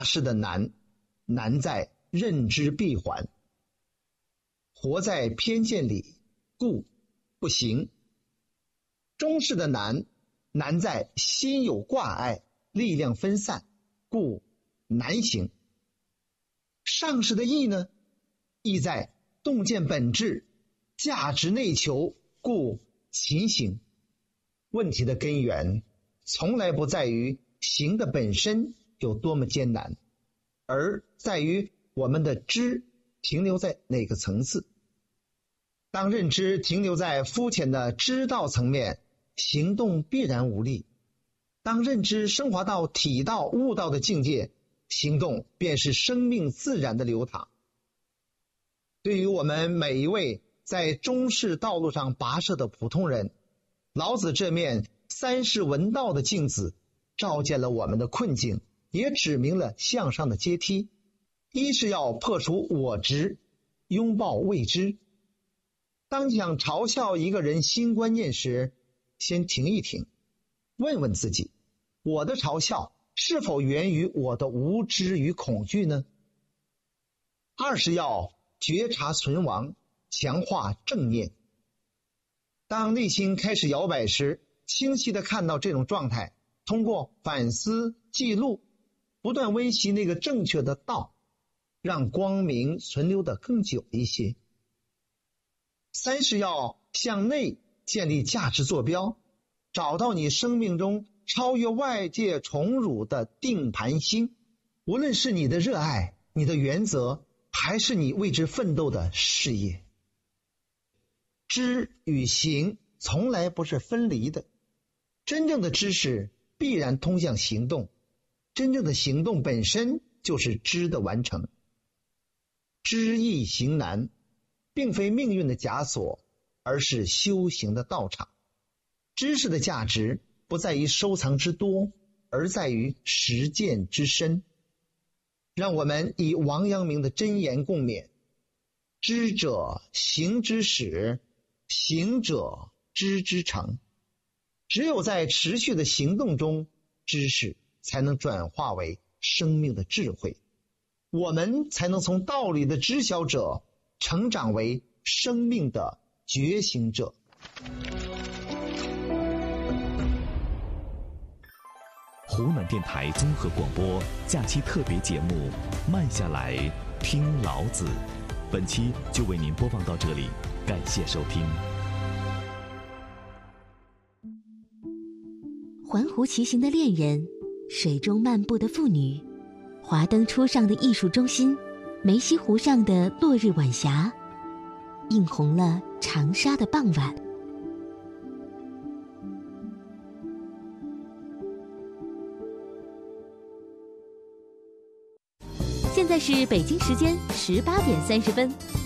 事的难，难在认知闭环。活在偏见里，故不行。中事的难，难在心有挂碍，力量分散，故难行。上事的易呢，易在洞见本质，价值内求，故勤行。问题的根源从来不在于行的本身有多么艰难，而在于我们的知停留在哪个层次。当认知停留在肤浅的知道层面，行动必然无力；当认知升华到体道悟道的境界，行动便是生命自然的流淌。对于我们每一位在中世道路上跋涉的普通人，老子这面三世闻道的镜子，照见了我们的困境，也指明了向上的阶梯。一是要破除我执，拥抱未知。当你想嘲笑一个人新观念时，先停一停，问问自己，我的嘲笑是否源于我的无知与恐惧呢？二是要觉察存亡，强化正念。当内心开始摇摆时，清晰地看到这种状态，通过反思记录，不断温习那个正确的道，让光明存留得更久一些。三是要向内建立价值坐标，找到你生命中超越外界宠辱的定盘心，无论是你的热爱、你的原则，还是你为之奋斗的事业。知与行从来不是分离的，真正的知识必然通向行动，真正的行动本身就是知的完成。知易行难，并非命运的枷锁，而是修行的道场。知识的价值不在于收藏之多，而在于实践之深。让我们以王阳明的真言共勉：知者行之始，行者知之成。只有在持续的行动中，知识才能转化为生命的智慧，我们才能从道理的知晓者成长为生命的觉醒者。 湖南电台综合广播假期特别节目《慢下来听老子》，本期就为您播放到这里，感谢收听。 环湖骑行的恋人，水中漫步的妇女，华灯初上的艺术中心，梅溪湖上的落日晚霞，映红了长沙的傍晚。现在是北京时间18点30分。